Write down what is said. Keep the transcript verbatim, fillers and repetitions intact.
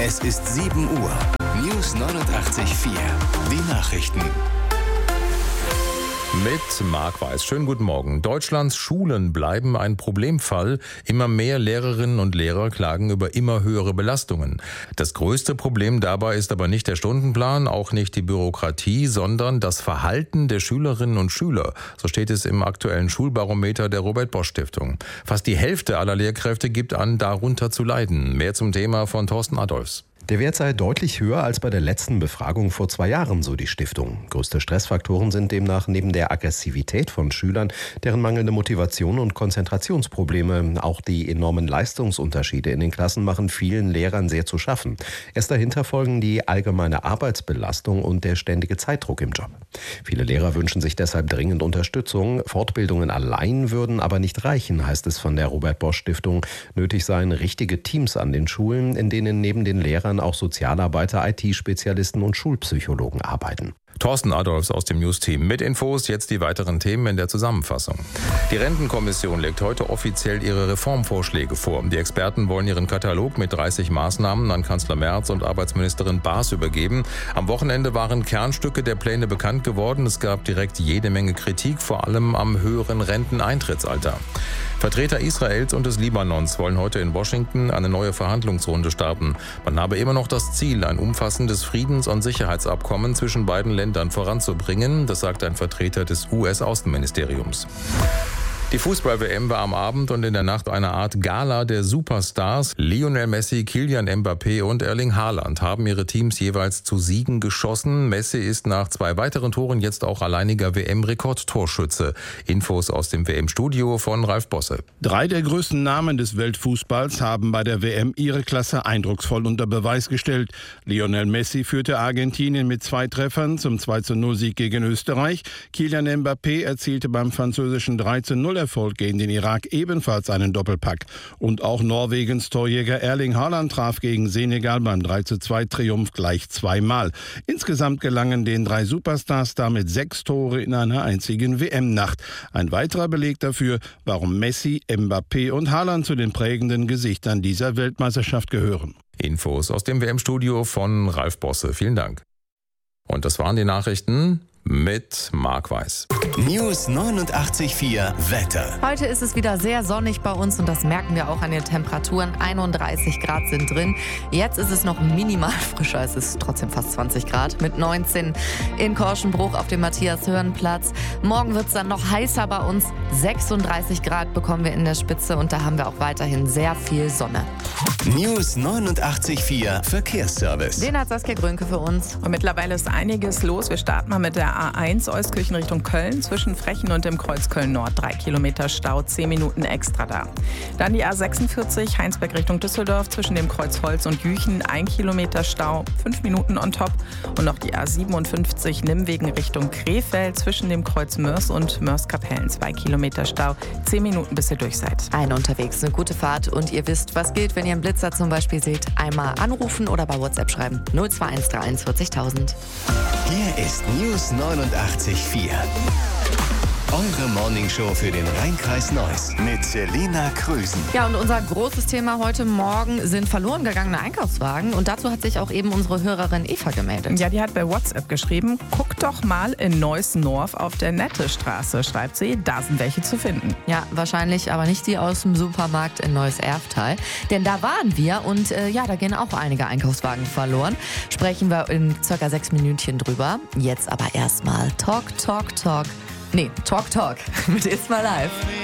Es ist sieben Uhr. News neunundachtzig Komma vier. Die Nachrichten. Mit Marc Weiß. Schönen guten Morgen. Deutschlands Schulen bleiben ein Problemfall. Immer mehr Lehrerinnen und Lehrer klagen über immer höhere Belastungen. Das größte Problem dabei ist aber nicht der Stundenplan, auch nicht die Bürokratie, sondern das Verhalten der Schülerinnen und Schüler. So steht es im aktuellen Schulbarometer der Robert-Bosch-Stiftung. Fast die Hälfte aller Lehrkräfte gibt an, darunter zu leiden. Mehr zum Thema von Thorsten Adolfs. Der Wert sei deutlich höher als bei der letzten Befragung vor zwei Jahren, so die Stiftung. Größte Stressfaktoren sind demnach neben der Aggressivität von Schülern, deren mangelnde Motivation und Konzentrationsprobleme. Auch die enormen Leistungsunterschiede in den Klassen machen vielen Lehrern sehr zu schaffen. Erst dahinter folgen die allgemeine Arbeitsbelastung und der ständige Zeitdruck im Job. Viele Lehrer wünschen sich deshalb dringend Unterstützung. Fortbildungen allein würden aber nicht reichen, heißt es von der Robert-Bosch-Stiftung. Nötig seien richtige Teams an den Schulen, in denen neben den Lehrern auch Sozialarbeiter, I T-Spezialisten und Schulpsychologen arbeiten. Thorsten Adolfs aus dem News-Team. Mit Infos jetzt die weiteren Themen in der Zusammenfassung. Die Rentenkommission legt heute offiziell ihre Reformvorschläge vor. Die Experten wollen ihren Katalog mit dreißig Maßnahmen an Kanzler Merz und Arbeitsministerin Baas übergeben. Am Wochenende waren Kernstücke der Pläne bekannt geworden. Es gab direkt jede Menge Kritik, vor allem am höheren Renteneintrittsalter. Vertreter Israels und des Libanons wollen heute in Washington eine neue Verhandlungsrunde starten. Man habe immer noch das Ziel, ein umfassendes Friedens- und Sicherheitsabkommen zwischen beiden Ländern voranzubringen. Das sagt ein Vertreter des U S-Außenministeriums. Die Fußball-W M war am Abend und in der Nacht eine Art Gala der Superstars. Lionel Messi, Kylian Mbappé und Erling Haaland haben ihre Teams jeweils zu Siegen geschossen. Messi ist nach zwei weiteren Toren jetzt auch alleiniger W M-Rekordtorschütze. Infos aus dem W M-Studio von Ralf Bosse. Drei der größten Namen des Weltfußballs haben bei der W M ihre Klasse eindrucksvoll unter Beweis gestellt. Lionel Messi führte Argentinien mit zwei Treffern zum zwei zu null Sieg gegen Österreich. Kylian Mbappé erzielte beim französischen drei zu null Erfolg gegen den Irak ebenfalls einen Doppelpack. Und auch Norwegens Torjäger Erling Haaland traf gegen Senegal beim drei zu zwei Triumph gleich zweimal. Insgesamt gelangen den drei Superstars damit sechs Tore in einer einzigen W M-Nacht. Ein weiterer Beleg dafür, warum Messi, Mbappé und Haaland zu den prägenden Gesichtern dieser Weltmeisterschaft gehören. Infos aus dem W M-Studio von Ralf Bosse. Vielen Dank. Und das waren die Nachrichten mit Marc Weiß. News neunundachtzig Komma vier Wetter. Heute ist es wieder sehr sonnig bei uns und das merken wir auch an den Temperaturen. einunddreißig Grad sind drin. Jetzt ist es noch minimal frischer. Es ist trotzdem fast zwanzig Grad mit neunzehn in Korschenbruch auf dem Matthias-Hören-Platz. Morgen wird es dann noch heißer bei uns. sechsunddreißig Grad bekommen wir in der Spitze und da haben wir auch weiterhin sehr viel Sonne. News neunundachtzig Komma vier Verkehrsservice. Den hat Saskia Grönke für uns. Und mittlerweile ist einiges los. Wir starten mal mit der A eins Euskirchen Richtung Köln. Zwischen Frechen und dem Kreuz Köln-Nord. Drei Kilometer Stau, zehn Minuten extra da. Dann die A sechsundvierzig Heinsberg Richtung Düsseldorf. Zwischen dem Kreuz Holz und Jüchen. Ein Kilometer Stau, fünf Minuten on top. Und noch die A siebenundfünfzig Nimwegen Richtung Krefeld. Zwischen dem Kreuz Mörs und Mörs-Kapellen. Zwei Kilometer Stau, zehn Minuten bis ihr durch seid. Eine unterwegs, eine gute Fahrt. Und ihr wisst, was gilt, wenn ihr einen Blitzer zum Beispiel seht. Einmal anrufen oder bei WhatsApp schreiben. null zwei eins drei eins vierzigtausend. Hier ist News neunundachtzig Komma vier. Eure Morningshow für den Rhein-Kreis Neuss mit Selina Krüsen. Ja, und unser großes Thema heute Morgen sind verloren gegangene Einkaufswagen. Und dazu hat sich auch eben unsere Hörerin Eva gemeldet. Ja, die hat bei WhatsApp geschrieben, guck doch mal in Neuss-Norf auf der Nette-Straße, schreibt sie, da sind welche zu finden. Ja, wahrscheinlich aber nicht die aus dem Supermarkt in Neuss-Erftal. Denn da waren wir und äh, ja, da gehen auch einige Einkaufswagen verloren. Sprechen wir in circa sechs Minütchen drüber. Jetzt aber erstmal Talk, Talk, Talk. Nee, Talk Talk mit It's My Life.